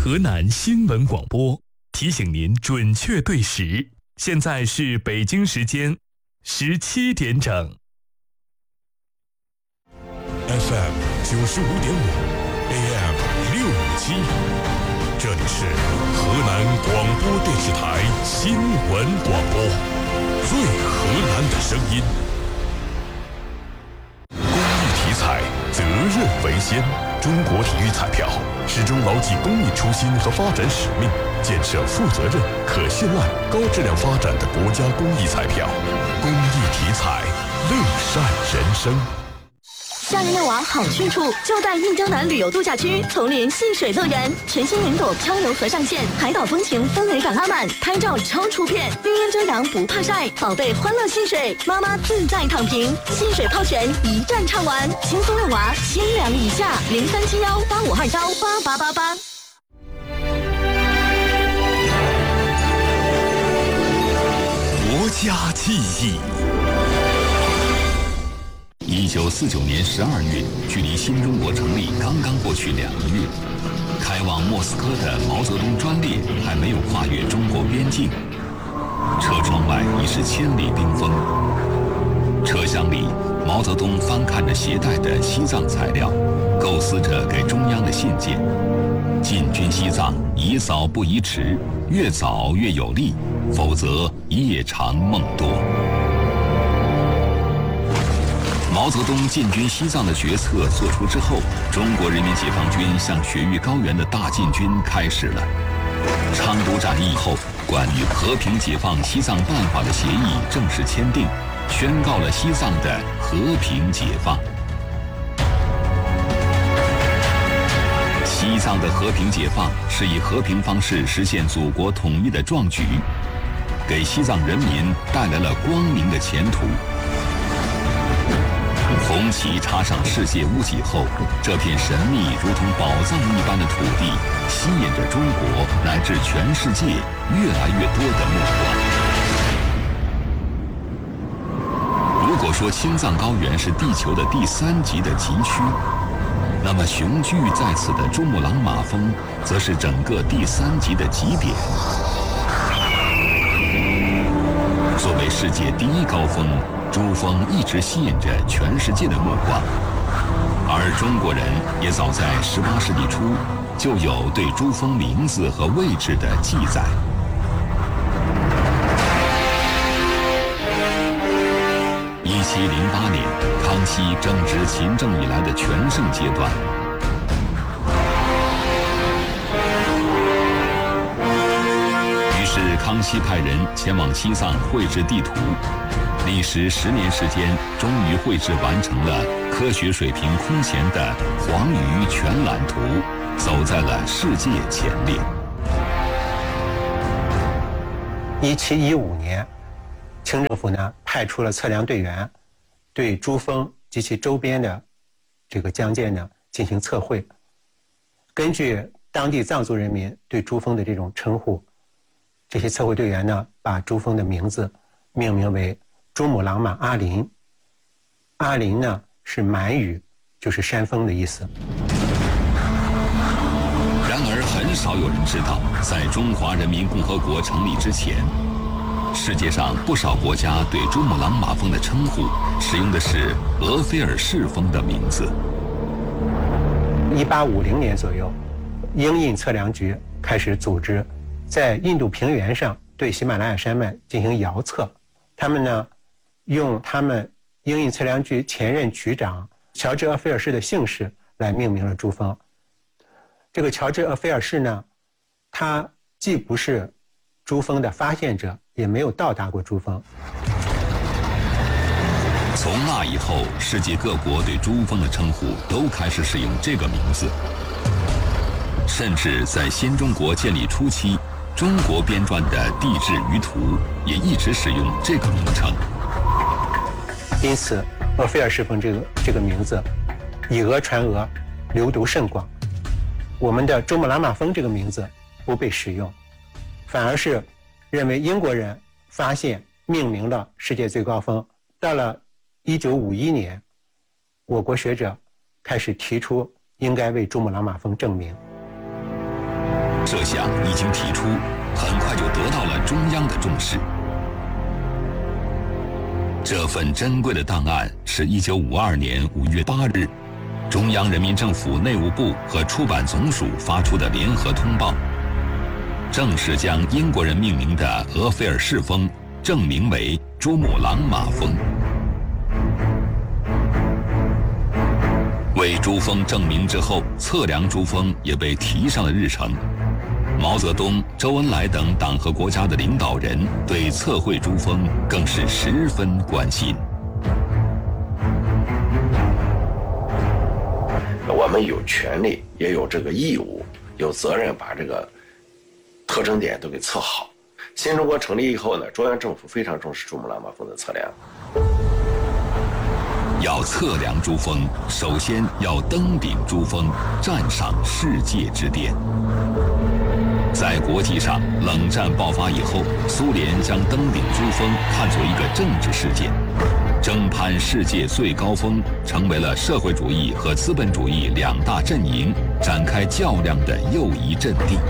河南新闻广播提醒您准确对时，现在是北京时间17点整。 FM 95.5，AM 657，这里是河南广播电视台新闻广播，最河南的声音。公益体彩，责任为先。中国体育彩票始终牢记公益初心和发展使命，建设负责任、可信赖、高质量发展的国家公益彩票。公益体彩，乐善人生。 夏日闹娃好去处，就在印江南旅游度假区丛林戏水乐园，全新云朵漂流河上线，海岛风情氛围感拉满，拍照超出片，绿烟遮阳不怕晒，宝贝欢乐戏水，妈妈自在躺平，戏水泡泉一站唱完，轻松遛娃，1000两以下，037185218888。 国家记忆。 1949年12月，距离新中国成立刚刚过去2个月，开往莫斯科的毛泽东专列还没有跨越中国边境，车窗外已是千里冰封。车厢里，毛泽东翻看着携带的西藏材料，构思着给中央的信件。进军西藏，宜早不宜迟，越早越有利，否则夜长梦多。毛泽东进军西藏的决策做出之后，中国人民解放军向雪域高原的大进军开始了。昌都战役后，关于和平解放西藏办法的协议正式签订，宣告了西藏的和平解放。西藏的和平解放是以和平方式实现祖国统一的壮举，给西藏人民带来了光明的前途。红旗插上世界屋脊后，这片神秘如同宝藏一般的土地，吸引着中国乃至全世界越来越多的目光。如果说青藏高原是地球的第3级的极区，那么雄踞在此的珠穆朗玛峰，则是整个第3级的极点。作为世界第1高峰，珠峰一直吸引着全世界的目光，而中国人也早在18世纪初就有对珠峰名字和位置的记载。1708年，康熙正值勤政以来的全盛阶段。于是康熙派人前往西藏绘制地图，历时10年时间，终于绘制完成了科学水平空前的黄鱼全览图，走在了世界前列。 1715年，清政府呢派出了测量队员，对珠峰及其周边的这个疆界呢进行测绘。根据当地藏族人民对珠峰的这种称呼，这些测绘队员呢把珠峰的名字命名为珠穆朗玛阿林。阿林呢是满语，就是山峰的意思。 然而很少有人知道，在中华人民共和国成立之前，世界上不少国家对珠穆朗玛峰的称呼使用的是额菲尔士峰的名字。 1850年左右，英印测量局开始组织在印度平原上对喜马拉雅山脉进行遥测。他们呢用他们英印测量局前任局长乔治·厄菲尔士的姓氏来命名了珠峰。这个乔治·厄菲尔士呢，他既不是珠峰的发现者，也没有到达过珠峰。 从那以后，世界各国对珠峰的称呼都开始使用这个名字，甚至在新中国建立初期，中国编撰的地质舆图也一直使用这个名称。 因此，厄菲尔士峰这个名字以讹传讹，流毒甚广。我们的珠穆朗玛峰这个名字不被使用，反而是认为英国人发现命名了世界最高峰。到了1951年，我国学者开始提出应该为珠穆朗玛峰正名。 这项一经提出，很快就得到了中央的重视。这份珍贵的档案是1952年5月8日，中央人民政府内务部和出版总署发出的联合通报，正式将英国人命名的俄斐尔士峰正名为珠穆朗玛峰。为珠峰正名之后，测量珠峰也被提上了日程。毛泽东、周恩来等党和国家的领导人对测绘珠峰更是十分关心。 我们有权利，也有这个义务，有责任把这个特征点都给测好。新中国成立以后呢，中央政府非常重视珠穆朗玛峰的测量。 要测量珠峰，首先要登顶珠峰，站上世界之巅。在国际上，冷战爆发以后，苏联将登顶珠峰看作一个政治事件，争攀世界最高峰成为了社会主义和资本主义两大阵营展开较量的又一阵地。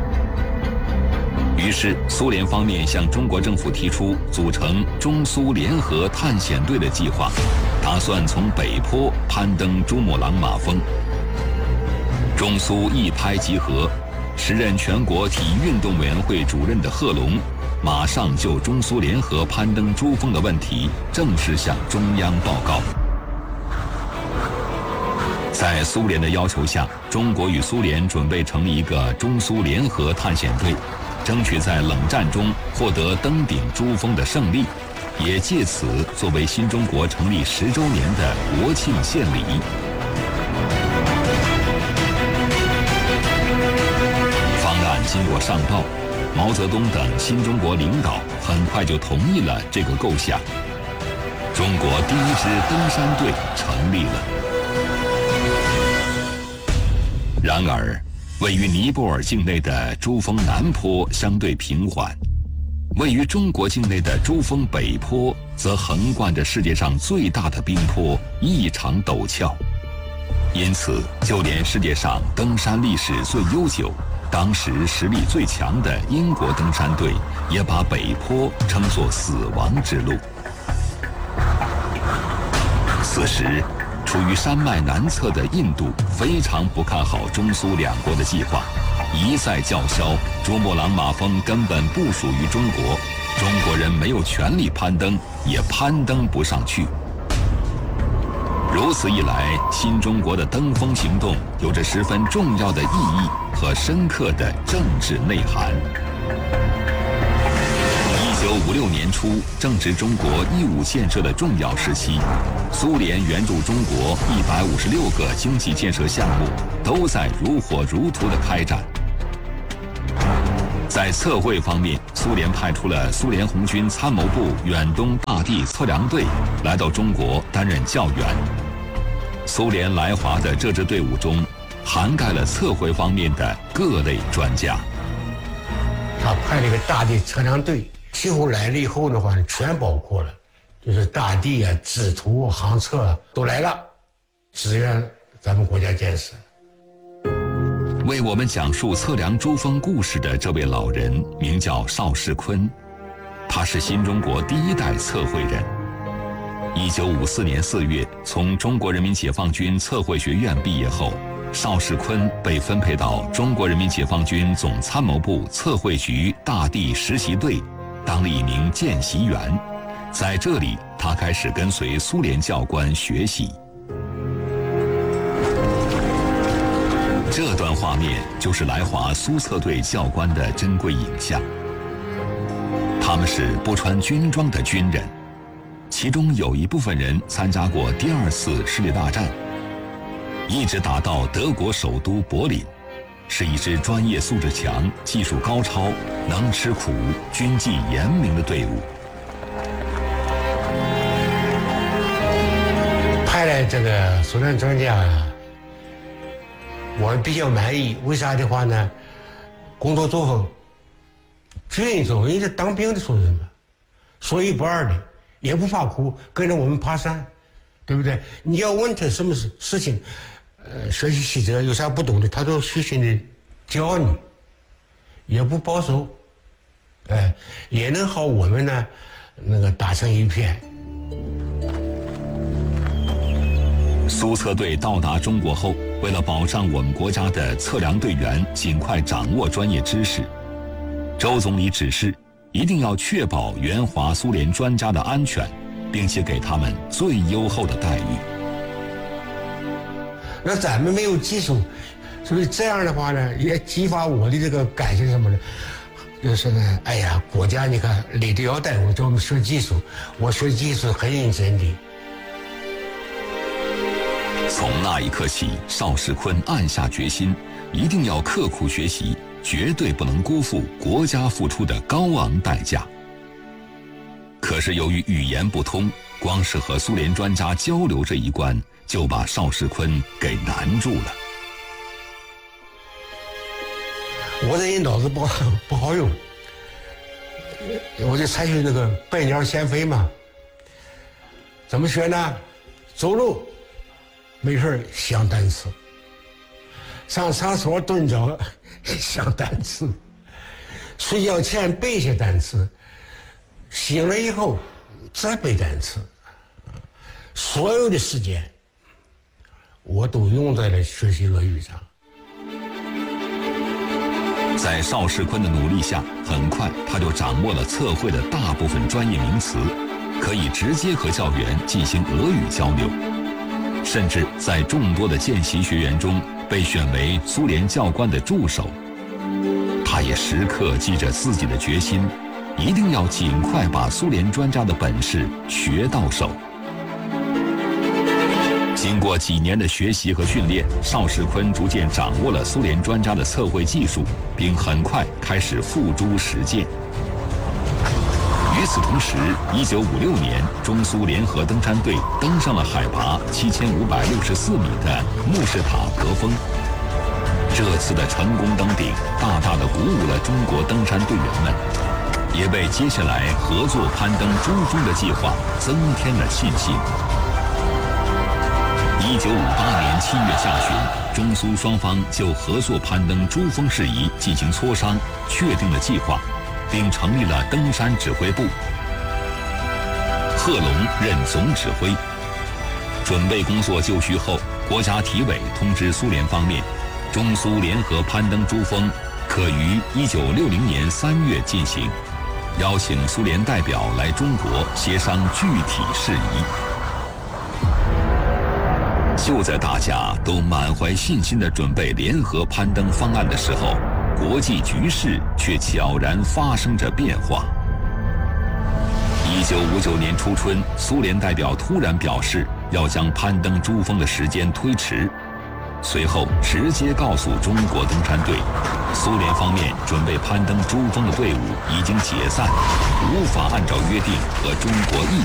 于是，苏联方面向中国政府提出组成中苏联合探险队的计划，打算从北坡攀登珠穆朗玛峰。中苏一拍即合，时任全国体育运动委员会主任的贺龙，马上就中苏联合攀登珠峰的问题正式向中央报告。在苏联的要求下，中国与苏联准备成立一个中苏联合探险队，争取在冷战中获得登顶珠峰的胜利，也借此作为新中国成立10周年的国庆献礼。方案经过上报，毛泽东等新中国领导很快就同意了这个构想，中国第一支登山队成立了。然而，位于尼泊尔境内的珠峰南坡相对平缓，位于中国境内的珠峰北坡则横贯着世界上最大的冰坡，异常陡峭。因此，就连世界上登山历史最悠久、当时实力最强的英国登山队，也把北坡称作死亡之路。此时，处于山脉南侧的印度非常不看好中苏两国的计划，一再叫嚣珠穆朗玛峰根本不属于中国，中国人没有权利攀登，也攀登不上去。如此一来，新中国的登峰行动有着十分重要的意义和深刻的政治内涵。1956年初，正值中国义务建设的重要时期，苏联援助中国156个经济建设项目都在如火如荼地开展。在测绘方面，苏联派出了苏联红军参谋部远东大地测量队来到中国担任教员。苏联来华的这支队伍中，涵盖了测绘方面的各类专家。 他派了一个大地测量队，几乎来了以后的话，全包括了，就是大地啊、制图、航测都来了，支援咱们国家建设。 为我们讲述测量珠峰故事的这位老人名叫邵世坤，他是新中国第一代测绘人。1954年4月，从中国人民解放军测绘学院毕业后，邵世坤被分配到中国人民解放军总参谋部测绘局大地实习队，当了一名见习员。在这里，他开始跟随苏联教官学习。这段画面就是来华苏测队教官的珍贵影像。他们是不穿军装的军人，其中有一部分人参加过第2次世界大战，一直打到德国首都柏林，是一支专业素质强、技术高超、能吃苦、军纪严明的队伍。 派来这个苏联专家，我比较满意。为啥的话呢？工作作风、军人作风，人家当兵的时候人嘛，说一不二的，也不怕苦，跟着我们爬山，对不对？你要问他什么事情，学习细则有啥不懂的，他都虚心的教你， 也不保守，也能和我们呢那个打成一片。 苏测队到达中国后，为了保障我们国家的测量队员尽快掌握专业知识，周总理指示一定要确保援华苏联专家的安全，并且给他们最优厚的待遇。 那咱们没有技术，所以这样的话呢，也激发我的这个感情什么呢？就是呢，哎呀，国家你看立着腰带我叫我们学技术，我学技术很认真的。 从那一刻起，邵世坤暗下决心，一定要刻苦学习，绝对不能辜负国家付出的高昂代价。可是由于语言不通，光是和苏联专家交流这一关，就把邵世坤给难住了。 我这人脑子不好用，我就采取那个百鸟先飞嘛。怎么学呢？走路没事想单词，上厕所蹲着想单词，睡觉前背些单词，醒了以后再背单词。所有的时间我都用在了学习俄语上。 在邵世坤的努力下，很快他就掌握了测绘的大部分专业名词，可以直接和教员进行俄语交流，甚至在众多的见习学员中被选为苏联教官的助手。他也时刻记着自己的决心，一定要尽快把苏联专家的本事学到手。经过几年的学习和训练，邵世坤逐渐掌握了苏联专家的测绘技术，并很快开始付诸实践。与此同时，1956年，中苏联合登山队登上了海拔7564米的慕士塔格峰。这次的成功登顶，大大的鼓舞了中国登山队员们，也为接下来合作攀登珠峰的计划增添了信心。1958年7月下旬，中苏双方就合作攀登珠峰事宜进行磋商，确定了计划，并成立了登山指挥部。贺龙任总指挥。准备工作就绪后，国家体委通知苏联方面，中苏联合攀登珠峰可于1960年3月进行，邀请苏联代表来中国协商具体事宜。就在大家都满怀信心地准备联合攀登方案的时候，国际局势却悄然发生着变化。1959年初春，苏联代表突然表示要将攀登珠峰的时间推迟，随后直接告诉中国登山队，苏联方面准备攀登珠峰的队伍已经解散，无法按照约定和中国一